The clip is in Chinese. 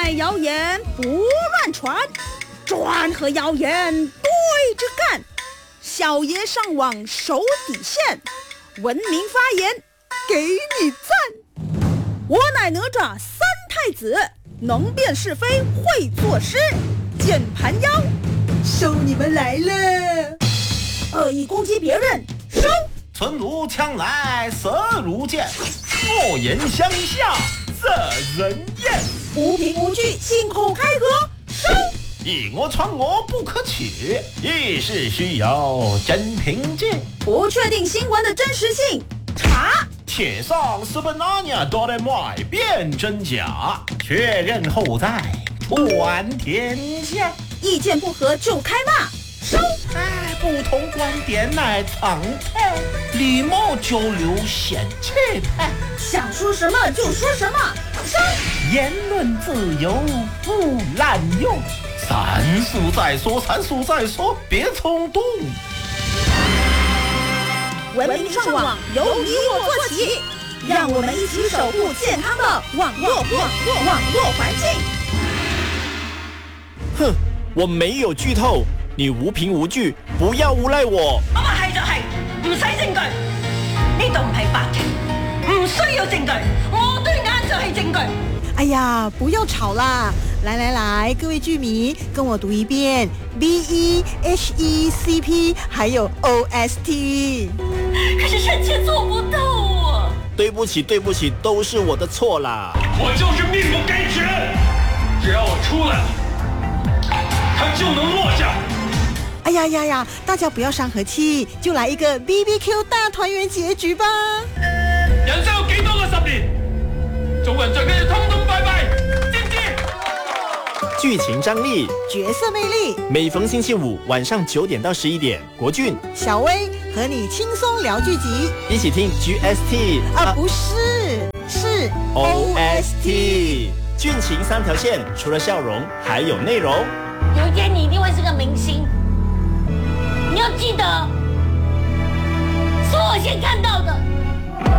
来谣言不乱传，专和谣言对着干。小爷上网守底线，文明发言给你赞。我乃哪吒三太子，能辨是非会作诗。键盘妖，收你们来了！恶意攻击别人，收！ 存如枪来色如剑，恶言相向惹人厌。 无凭无据信口开河，收！ 以讹传讹不可取，议事需有真凭据。 不确定新闻的真实性，查。 且上是本哪年都得买辨真假，确认后再传天下。 意见不合就开骂，收！ 不同观点乃常态，礼貌交流显气派。 想说什么就说什么，收！ 言论自由不滥用，三思再说，三思再说，别冲动。 文明上网由你我做起，让我们一起守护健康的网络环境。 哼，我没有劇透，你無憑無據，不要誣賴我。 我話係就係，唔使證據，呢度唔係法庭，唔需要證據，我對眼就係證據。 哎呀，不要吵啦！来，各位劇迷，跟我讀一遍 BEHECP， 還有 OST。 可是臣妾做不到啊！ 對不起，都是我的錯啦。 我就是命不該絕，只要我出來了，他就能落下。 哎呀，大家不要傷和氣，就來一個 BBQ 大團圓結局吧。 人生有幾多個10年？做人最緊要通通拜拜，知唔知？ 劇情張力， 角色魅力， 每逢星期五晚上9點到11點，國俊、 小薇和你輕鬆聊劇集， 一起聽 GST 不是，是 OST。劇情3條線，除了笑容，還有內容。 有一天你一定會是個明星，你要記得，是我先看到的。